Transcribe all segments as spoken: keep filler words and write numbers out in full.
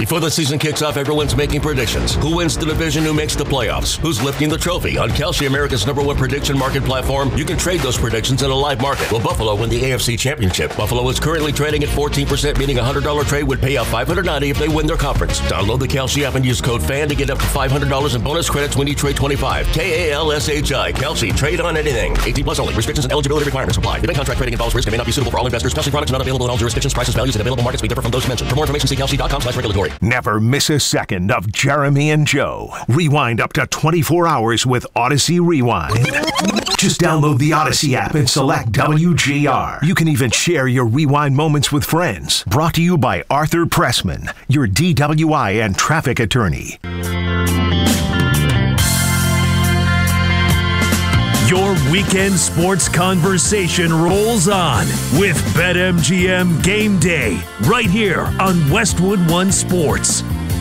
Before the season kicks off, everyone's making predictions. Who wins the division? Who makes the playoffs? Who's lifting the trophy? On Kalshi, America's number one prediction market platform, you can trade those predictions in a live market. Will Buffalo win the A F C Championship? Buffalo is currently trading at fourteen percent, meaning a one hundred dollars trade would pay out five hundred ninety dollars if they win their conference. Download the Kalshi app and use code FAN to get up to five hundred dollars in bonus credits when you trade twenty-five. K A L S H I. Kalshi. Trade on anything. eighteen plus only. Restrictions and eligibility requirements apply. Event contract trading involves risk and may not be suitable for all investors. Kalshi products are not available in all jurisdictions. Prices, values, and available markets may differ from those mentioned. For more information, see kalshi dot com slash regulatory. Never miss a second of Jeremy and Joe. Rewind up to twenty-four hours with Odyssey Rewind. Just download the Odyssey app and select W G R. You can even share your Rewind moments with friends. Brought to you by Arthur Pressman, your D W I and traffic attorney. Your weekend sports conversation rolls on with BetMGM Game Day right here on Westwood One Sports.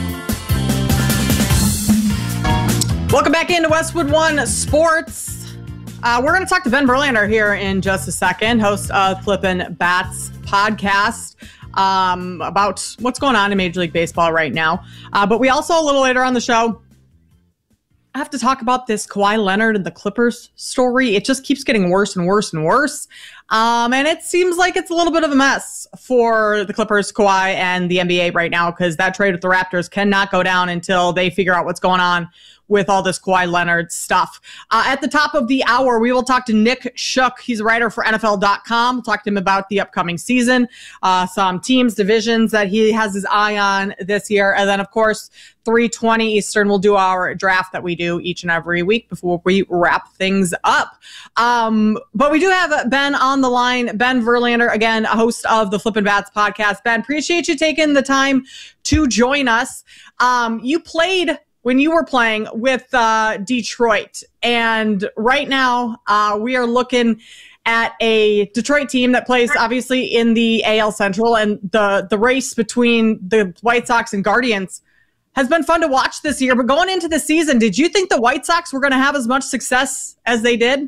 Welcome back into Westwood One Sports. Uh, we're going to talk to Ben Verlander here in just a second, host of Flippin' Bats podcast, um, about what's going on in Major League Baseball right now. Uh, but we also, a little later on the show, I have to talk about this Kawhi Leonard and the Clippers story. It just keeps getting worse and worse and worse. Um, and it seems like it's a little bit of a mess for the Clippers, Kawhi, and the N B A right now, because that trade with the Raptors cannot go down until they figure out what's going on with all this Kawhi Leonard stuff. Uh, at the top of the hour, we will talk to Nick Shook. He's a writer for N F L dot com. We'll talk to him about the upcoming season, uh, some teams, divisions that he has his eye on this year. And then, of course, three twenty Eastern, we'll do our draft that we do each and every week before we wrap things up. Um, but we do have Ben on the line. Ben Verlander, again, a host of the Flippin' Bats podcast. Ben, appreciate you taking the time to join us. Um, you played when you were playing with uh, Detroit. And right now uh, we are looking at a Detroit team that plays obviously in the A L Central, and the, the race between the White Sox and Guardians has been fun to watch this year. But going into the season, did you think the White Sox were going to have as much success as they did?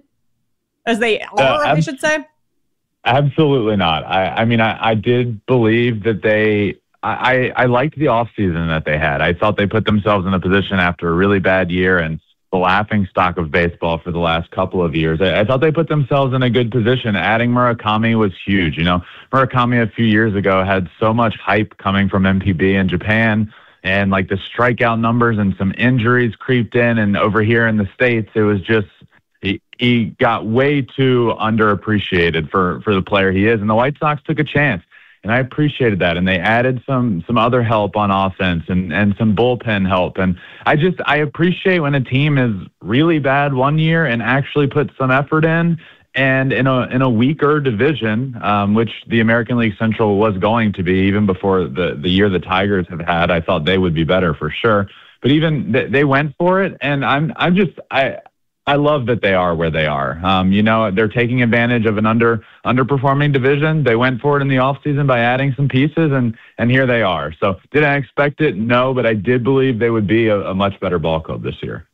As they are, uh, ab- I should say? Absolutely not. I, I mean, I, I did believe that they I, I liked the offseason that they had. I thought they put themselves in a position after a really bad year and the laughing stock of baseball for the last couple of years. I, I thought they put themselves in a good position. Adding Murakami was huge. You know, Murakami a few years ago had so much hype coming from M P B in Japan, and like the strikeout numbers and some injuries creeped in. And over here in the States, it was just, he, he got way too underappreciated for, for the player he is. And the White Sox took a chance. And I appreciated that. And they added some some other help on offense and, and some bullpen help. And I just, I appreciate when a team is really bad one year and actually puts some effort in. And in a in a weaker division, um, which the American League Central was going to be, even before the, the year the Tigers have had, I thought they would be better for sure. But even th- they went for it. And I'm I'm just, I I love that they are where they are. Um, you know, they're taking advantage of an under underperforming division. They went for it in the offseason by adding some pieces, and and here they are. So did I expect it? No, but I did believe they would be a, a much better ball club this year.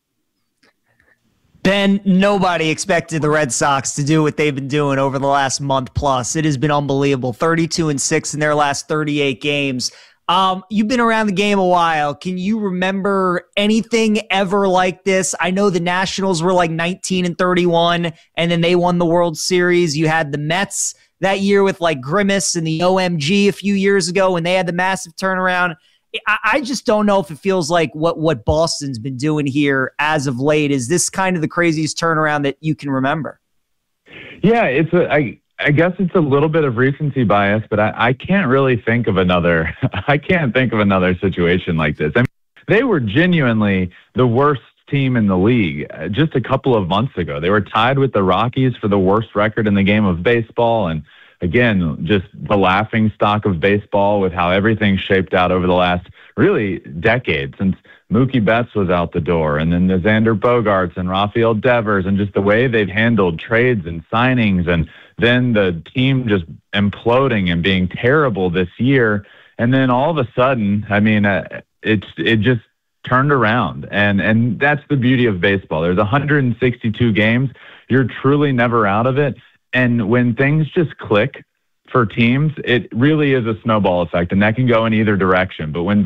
Ben, nobody expected the Red Sox to do what they've been doing over the last month plus. It has been unbelievable. thirty-two and six in their last thirty-eight games. Um, you've been around the game a while. Can you remember anything ever like this? I know the Nationals were like nineteen and thirty-one, and then they won the World Series. You had the Mets that year with like Grimace and the O M G a few years ago when they had the massive turnaround. I, I just don't know if it feels like what, what Boston's been doing here as of late. Is this kind of the craziest turnaround that you can remember? Yeah, it's a, I, I guess it's a little bit of recency bias, but I, I can't really think of another, I can't think of another situation like this. I mean, they were genuinely the worst team in the league just a couple of months ago. They were tied with the Rockies for the worst record in the game of baseball. And again, just the laughing stock of baseball with how everything shaped out over the last really decade since Mookie Betts was out the door, and then the Xander Bogaerts and Rafael Devers, and just the way they've handled trades and signings, and then the team just imploding and being terrible this year. And then all of a sudden, I mean, uh, it's it just turned around. And and that's the beauty of baseball. There's one hundred sixty-two games. You're truly never out of it. And when things just click for teams, it really is a snowball effect, and that can go in either direction. But when